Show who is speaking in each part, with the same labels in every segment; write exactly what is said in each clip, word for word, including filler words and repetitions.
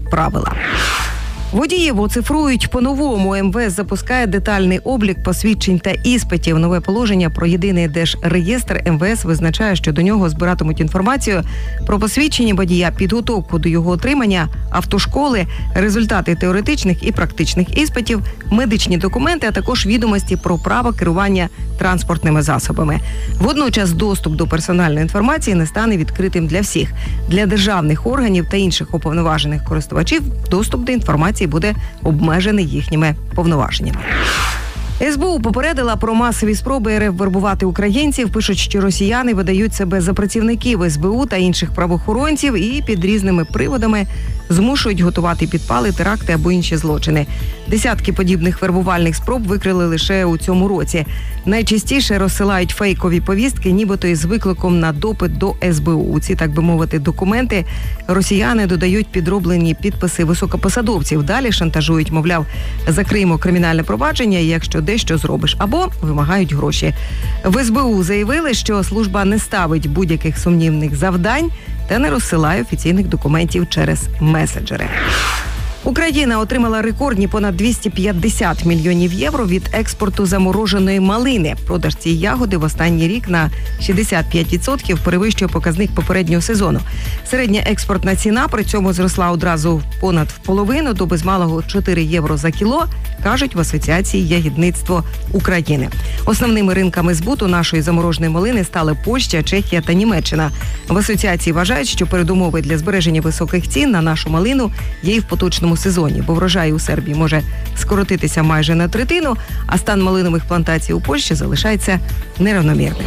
Speaker 1: правила. Водіїв оцифрують по-новому. ем ве ес запускає детальний облік посвідчень та іспитів. Нове положення про єдиний держреєстр ем ве ес визначає, що до нього збиратимуть інформацію про посвідчення водія, підготовку до його отримання, автошколи, результати теоретичних і практичних іспитів, медичні документи, а також відомості про право керування транспортними засобами. Водночас доступ до персональної інформації не стане відкритим для всіх. Для державних органів та інших уповноважених користувачів доступ до інформації буде обмежений їхніми повноваженнями. ес бе у попередила про масові спроби ер еф вербувати українців. Пишуть, що росіяни видають себе за працівників ес бе у та інших правоохоронців і під різними приводами змушують готувати підпали, теракти або інші злочини. Десятки подібних вербувальних спроб викрили лише у цьому році. Найчастіше розсилають фейкові повістки, нібито із викликом на допит до ес бе у. У ці, так би мовити, документи росіяни додають підроблені підписи високопосадовців. Далі шантажують, мовляв, закриємо кримінальне провадження, якщо дещо зробиш, або вимагають гроші. В ес бе у заявили, що служба не ставить будь-яких сумнівних завдань та не розсилає офіційних документів через меседжери. Україна отримала рекордні понад двісті п'ятдесят мільйонів євро від експорту замороженої малини. Продаж цієї ягоди в останній рік на шістдесят п'ять відсотків перевищує показник попереднього сезону. Середня експортна ціна при цьому зросла одразу понад в половину до без малого чотири євро за кіло, кажуть в Асоціації ягідництва України. Основними ринками збуту нашої замороженої малини стали Польща, Чехія та Німеччина. В асоціації вважають, що передумови для збереження високих цін на нашу малину є і в поточному сезоні, бо врожай у Сербії може скоротитися майже на третину, а стан малинових плантацій у Польщі залишається нерівномірним.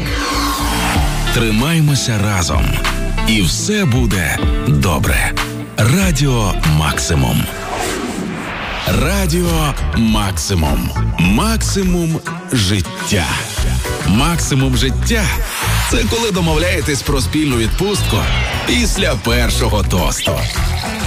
Speaker 2: Тримаймося разом, і все буде добре. Радіо Максимум. Радіо Максимум. Максимум життя. Максимум життя – це коли домовляєтесь про спільну відпустку після першого тосту.